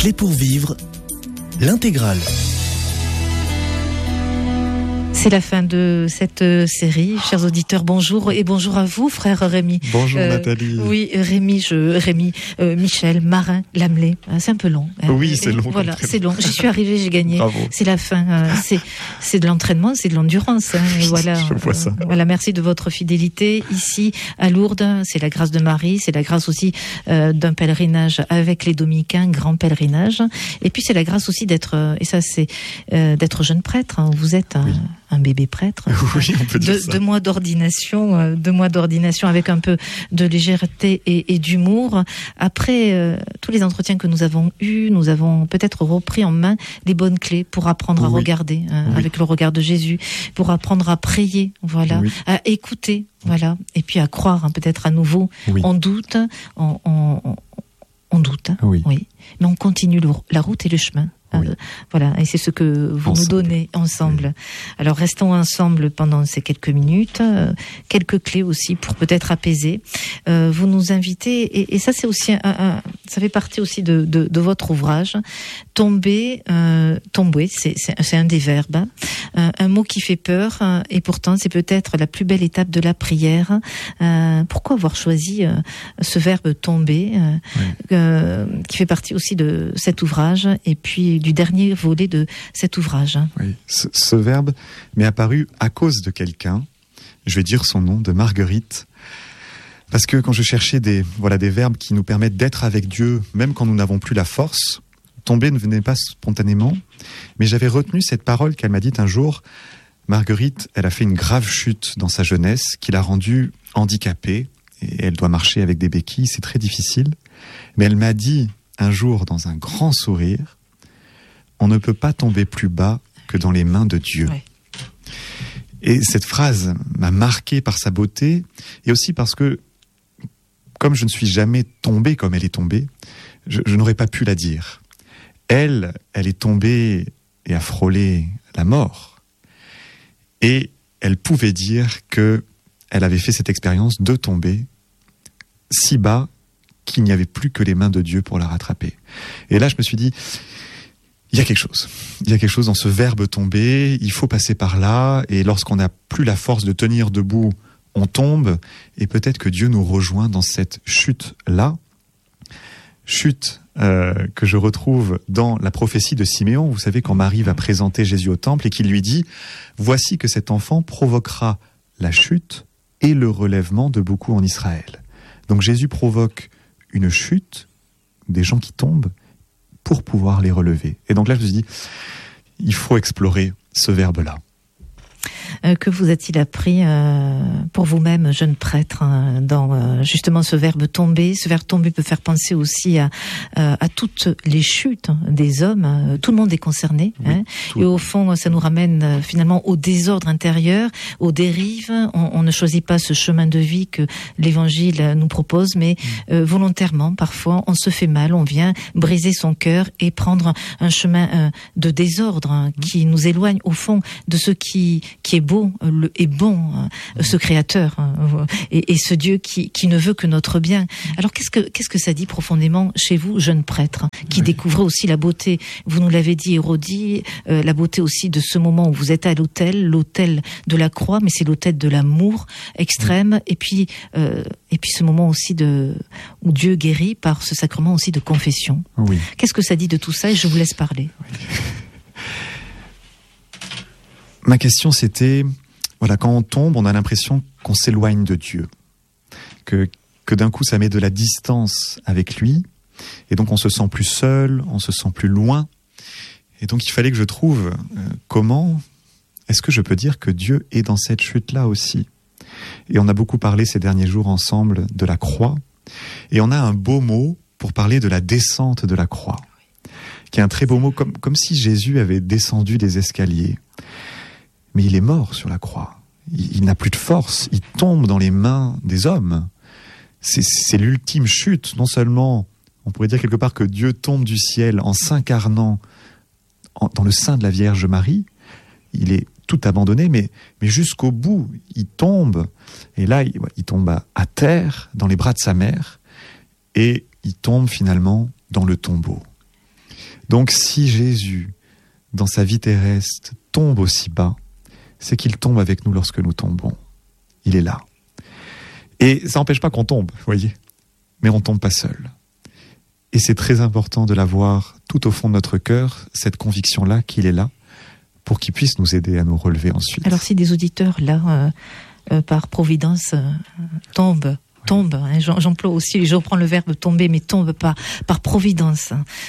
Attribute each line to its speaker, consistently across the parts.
Speaker 1: Clés pour vivre, l'intégrale.
Speaker 2: C'est la fin de cette série. Chers auditeurs, bonjour et bonjour à vous, frère Rémi.
Speaker 3: Bonjour Nathalie.
Speaker 2: Oui, Michel, Marin, Lamelais. C'est un peu long.
Speaker 3: Oui, c'est long.
Speaker 2: Voilà, c'est long. J'y suis arrivée, j'ai gagné.
Speaker 3: Bravo.
Speaker 2: C'est la fin. C'est de l'entraînement, c'est de l'endurance. Et voilà.
Speaker 3: Je vois ça.
Speaker 2: Voilà, merci de votre fidélité ici à Lourdes. C'est la grâce de Marie, c'est la grâce aussi d'un pèlerinage avec les Dominicains, grand pèlerinage. Et puis c'est la grâce aussi d'être, et ça c'est d'être jeune prêtre. Vous êtes un bébé prêtre.
Speaker 3: Oui, on peut dire ça.
Speaker 2: 2 mois d'ordination, avec un peu de légèreté et d'humour. Après tous les entretiens que nous avons eus, nous avons peut-être repris en main les bonnes clés pour apprendre à regarder avec le regard de Jésus, pour apprendre à prier, voilà, à écouter, voilà, et puis à croire, peut-être à nouveau. On doute, on doute, oui, mais on continue la route et le chemin. Voilà, et c'est ce que vous nous donnez ensemble. Alors restons ensemble pendant ces quelques minutes, quelques clés aussi pour peut-être apaiser. Vous nous invitez, et ça c'est aussi ça fait partie aussi de votre ouvrage. Tomber, c'est un des verbes, un mot qui fait peur, et pourtant c'est peut-être la plus belle étape de la prière. Pourquoi avoir choisi ce verbe tomber, qui fait partie aussi de cet ouvrage, et puis du dernier volet de cet ouvrage.
Speaker 3: Oui, ce verbe m'est apparu à cause de quelqu'un, je vais dire son nom, de Marguerite, parce que quand je cherchais des verbes qui nous permettent d'être avec Dieu, même quand nous n'avons plus la force, tomber ne venait pas spontanément, mais j'avais retenu cette parole qu'elle m'a dite un jour. Marguerite, elle a fait une grave chute dans sa jeunesse qui l'a rendue handicapée, et elle doit marcher avec des béquilles, c'est très difficile, mais elle m'a dit un jour dans un grand sourire: on ne peut pas tomber plus bas que dans les mains de Dieu. Ouais. Et cette phrase m'a marqué par sa beauté, et aussi parce que, comme je ne suis jamais tombé comme elle est tombée, je n'aurais pas pu la dire. Elle est tombée et a frôlé la mort. Et elle pouvait dire qu'elle avait fait cette expérience de tomber si bas qu'il n'y avait plus que les mains de Dieu pour la rattraper. Et là, je me suis dit, il y a quelque chose dans ce verbe tomber, il faut passer par là, et lorsqu'on n'a plus la force de tenir debout, on tombe, et peut-être que Dieu nous rejoint dans cette chute-là, chute que je retrouve dans la prophétie de Siméon. Vous savez, quand Marie va présenter Jésus au temple et qu'il lui dit: voici que cet enfant provoquera la chute et le relèvement de beaucoup en Israël. Donc Jésus provoque une chute, des gens qui tombent, pour pouvoir les relever. Et donc là, je me suis dit, il faut explorer ce verbe-là.
Speaker 2: Que vous a-t-il appris pour vous-même, jeune prêtre, dans justement ce verbe tomber? Ce verbe tomber peut faire penser aussi à toutes les chutes des hommes. Tout le monde est concerné. Et au fond, ça nous ramène finalement au désordre intérieur, aux dérives. On ne choisit pas ce chemin de vie que l'Évangile nous propose, mais volontairement, parfois, on se fait mal, on vient briser son cœur et prendre un chemin de désordre qui nous éloigne au fond de ce qui est beau et bon, ce Créateur et ce Dieu qui ne veut que notre bien. Alors qu'est-ce que ça dit profondément chez vous, jeune prêtre, qui découvrez aussi la beauté, vous nous l'avez dit, Hérodie, la beauté aussi de ce moment où vous êtes à l'autel de la croix, mais c'est l'autel de l'amour extrême, et puis ce moment aussi où Dieu guérit par ce sacrement aussi de confession. Oui. Qu'est-ce que ça dit de tout ça? Et je vous laisse parler. Oui.
Speaker 3: Ma question, c'était, quand on tombe, on a l'impression qu'on s'éloigne de Dieu, que d'un coup, ça met de la distance avec lui, et donc on se sent plus seul, on se sent plus loin, et donc il fallait que je trouve comment est-ce que je peux dire que Dieu est dans cette chute-là aussi. Et on a beaucoup parlé ces derniers jours ensemble de la croix, et on a un beau mot pour parler de la descente de la croix, qui est un très beau mot, comme si Jésus avait descendu des escaliers. Mais il est mort sur la croix. Il n'a plus de force. Il tombe dans les mains des hommes. C'est l'ultime chute. Non seulement, on pourrait dire quelque part que Dieu tombe du ciel en s'incarnant dans le sein de la Vierge Marie. Il est tout abandonné, mais jusqu'au bout, il tombe. Et là, il tombe à terre, dans les bras de sa mère, et il tombe finalement dans le tombeau. Donc si Jésus, dans sa vie terrestre, tombe aussi bas, c'est qu'il tombe avec nous lorsque nous tombons. Il est là. Et ça n'empêche pas qu'on tombe, vous voyez, mais on ne tombe pas seul. Et c'est très important de l'avoir tout au fond de notre cœur, cette conviction-là qu'il est là, pour qu'il puisse nous aider à nous relever ensuite.
Speaker 2: Alors si des auditeurs, là, par providence, tombent, hein, j'emploie aussi, je reprends le verbe tomber, mais tombe par providence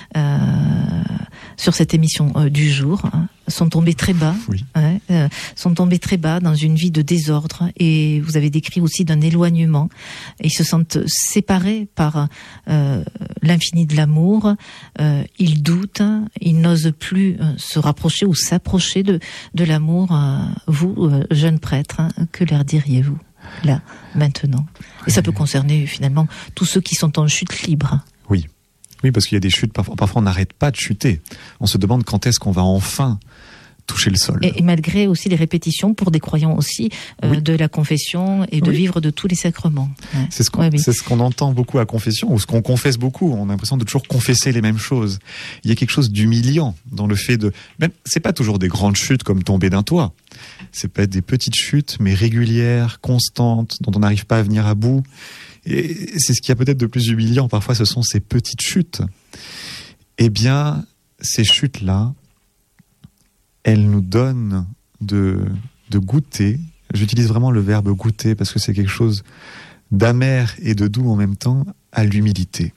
Speaker 2: sur cette émission du jour, hein, sont tombés très bas,
Speaker 3: oui.
Speaker 2: Sont tombés très bas dans une vie de désordre, et vous avez décrit aussi d'un éloignement. Ils se sentent séparés par l'infini de l'amour, ils doutent, ils n'osent plus se rapprocher ou s'approcher de l'amour. Vous, jeunes prêtres, hein, que leur diriez-vous là, maintenant? Et ça peut concerner finalement tous ceux qui sont en chute libre.
Speaker 3: Oui, oui, parce qu'il y a des chutes, parfois on n'arrête pas de chuter. On se demande quand est-ce qu'on va enfin toucher le sol.
Speaker 2: Et malgré aussi les répétitions pour des croyants aussi de la confession et de vivre de tous les sacrements. Ouais.
Speaker 3: C'est ce qu'on entend beaucoup à confession, ou ce qu'on confesse beaucoup. On a l'impression de toujours confesser les mêmes choses. Il y a quelque chose d'humiliant dans le fait de... Même, c'est pas toujours des grandes chutes comme tomber d'un toit. C'est peut être des petites chutes, mais régulières, constantes, dont on n'arrive pas à venir à bout. Et c'est ce qu'il y a peut-être de plus humiliant. Parfois, ce sont ces petites chutes. Eh bien, ces chutes-là, elles nous donnent de goûter. J'utilise vraiment le verbe goûter parce que c'est quelque chose d'amer et de doux en même temps, à l'humilité.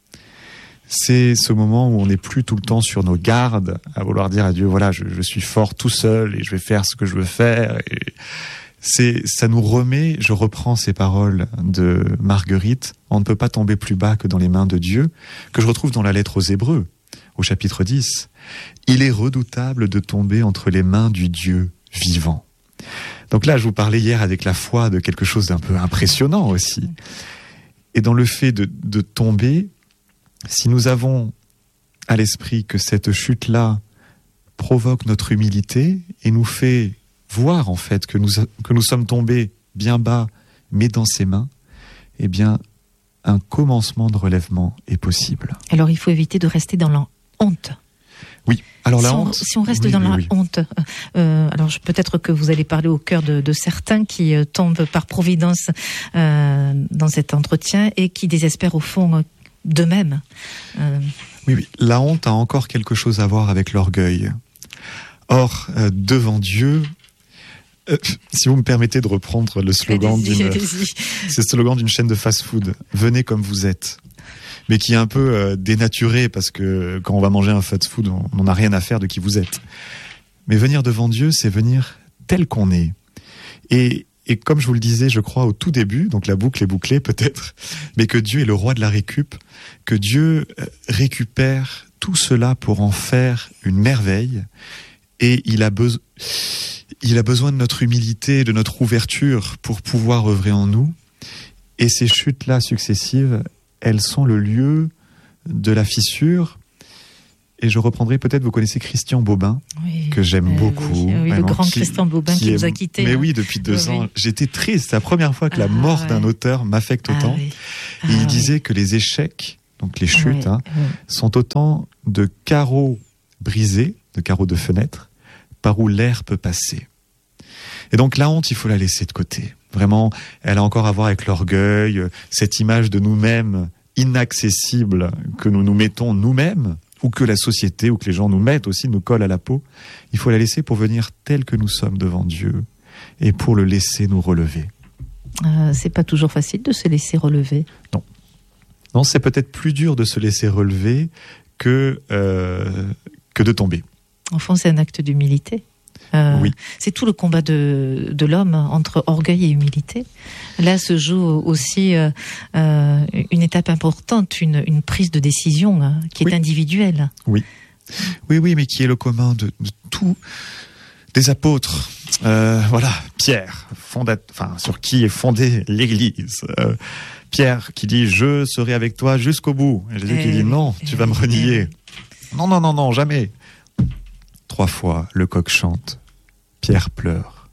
Speaker 3: C'est ce moment où on n'est plus tout le temps sur nos gardes, à vouloir dire à Dieu, voilà, je suis fort tout seul et je vais faire ce que je veux faire. Et ça nous remet, je reprends ces paroles de Marguerite, on ne peut pas tomber plus bas que dans les mains de Dieu, que je retrouve dans la lettre aux Hébreux, au chapitre 10. Il est redoutable de tomber entre les mains du Dieu vivant. Donc là, je vous parlais hier avec la foi de quelque chose d'un peu impressionnant aussi. Et dans le fait de tomber, si nous avons à l'esprit que cette chute-là provoque notre humilité et nous fait voir en fait que nous sommes tombés bien bas, mais dans ses mains, eh bien, un commencement de relèvement est possible.
Speaker 2: Alors il faut éviter de rester dans la honte.
Speaker 3: Oui, alors la honte...
Speaker 2: Si on reste dans la honte, alors peut-être que vous allez parler au cœur de certains qui tombent par providence dans cet entretien et qui désespèrent au fond d'eux-mêmes.
Speaker 3: Oui, la honte a encore quelque chose à voir avec l'orgueil. Or, devant Dieu, si vous me permettez de reprendre le slogan c'est le slogan d'une chaîne de fast-food, venez comme vous êtes, mais qui est un peu dénaturé parce que quand on va manger un fast-food, on n'a rien à faire de qui vous êtes. Mais venir devant Dieu, c'est venir tel qu'on est. Et comme je vous le disais, je crois au tout début, donc la boucle est bouclée peut-être, mais que Dieu est le roi de la récup, que Dieu récupère tout cela pour en faire une merveille, et il a besoin de notre humilité, de notre ouverture pour pouvoir œuvrer en nous. Et ces chutes-là successives, elles sont le lieu de la fissure. Et je reprendrai peut-être, vous connaissez Christian Bobin, que j'aime beaucoup.
Speaker 2: Oui, le grand Christian Bobin qui nous a quittés.
Speaker 3: Mais oui, depuis 2 ans. J'étais triste. C'est la première fois que la mort d'un auteur m'affecte autant. Et il disait que les échecs, donc les chutes, sont autant de carreaux brisés, de carreaux de fenêtres, par où l'air peut passer. Et donc la honte, il faut la laisser de côté. Vraiment, elle a encore à voir avec l'orgueil, cette image de nous-mêmes inaccessible que nous nous mettons nous-mêmes, ou que la société, ou que les gens nous mettent aussi, nous collent à la peau. Il faut la laisser pour venir tel que nous sommes devant Dieu et pour le laisser nous relever.
Speaker 2: C'est pas toujours facile de se laisser relever.
Speaker 3: Non, c'est peut-être plus dur de se laisser relever que de tomber.
Speaker 2: En fond, c'est un acte d'humilité. Oui. C'est tout le combat de l'homme entre orgueil et humilité. Là se joue aussi une étape importante, une prise de décision qui est individuelle. Oui,
Speaker 3: mais qui est le commun de tous des apôtres. Voilà, Pierre, sur qui est fondée l'Église. Pierre qui dit « Je serai avec toi jusqu'au bout ». Et Jésus qui dit « Non, tu vas me renier ». Non, jamais. 3 fois, le coq chante, Pierre pleure.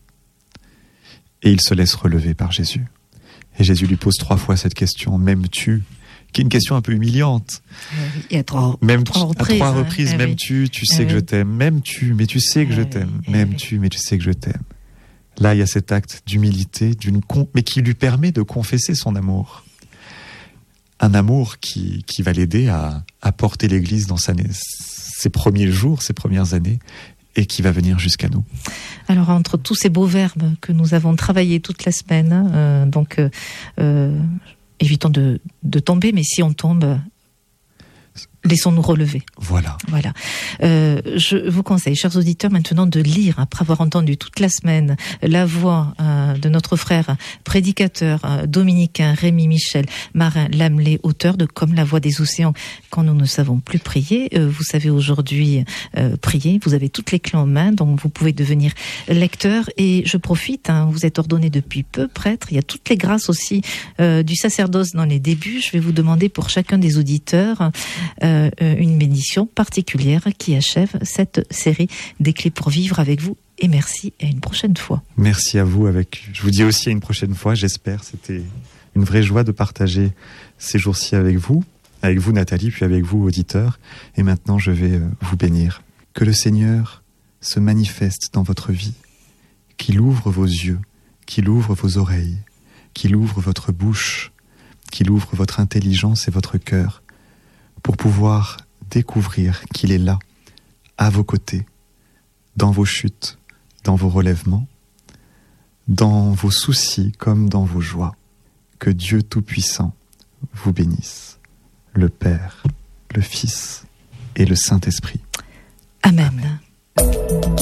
Speaker 3: Et il se laisse relever par Jésus. Et Jésus lui pose 3 fois cette question, « M'aimes-tu » qui est une question un peu humiliante.
Speaker 2: Et à trois
Speaker 3: reprises, m'aimes-tu, tu sais que je t'aime, m'aimes-tu, mais tu sais que je t'aime, m'aimes-tu, mais tu sais que je t'aime. Là, il y a cet acte d'humilité, mais qui lui permet de confesser son amour. Un amour qui va l'aider à porter l'Église dans ses premiers jours, ses premières années, et qui va venir jusqu'à nous.
Speaker 2: Alors, entre tous ces beaux verbes que nous avons travaillés toute la semaine, évitons de tomber, mais si on tombe, laissons-nous relever.
Speaker 3: Voilà.
Speaker 2: Je vous conseille, chers auditeurs, maintenant de lire, après avoir entendu toute la semaine la voix de notre frère prédicateur dominicain Rémi Michel Marin Lamelé, auteur de Comme la voix des océans, quand nous ne savons plus prier. Vous savez aujourd'hui prier, vous avez toutes les clés en main, donc vous pouvez devenir lecteur. Et je profite, vous êtes ordonné depuis peu prêtre, il y a toutes les grâces aussi du sacerdoce dans les débuts. Je vais vous demander pour chacun des auditeurs une bénédiction particulière qui achève cette série des clés pour vivre avec vous. Et merci, et à une prochaine fois.
Speaker 3: Merci à vous. Je vous dis aussi à une prochaine fois, j'espère. C'était une vraie joie de partager ces jours-ci avec vous Nathalie, puis avec vous auditeurs. Et maintenant, je vais vous bénir. Que le Seigneur se manifeste dans votre vie, qu'il ouvre vos yeux, qu'il ouvre vos oreilles, qu'il ouvre votre bouche, qu'il ouvre votre intelligence et votre cœur, pour pouvoir découvrir qu'il est là, à vos côtés, dans vos chutes, dans vos relèvements, dans vos soucis comme dans vos joies. Que Dieu Tout-Puissant vous bénisse, le Père, le Fils et le Saint-Esprit.
Speaker 2: Amen.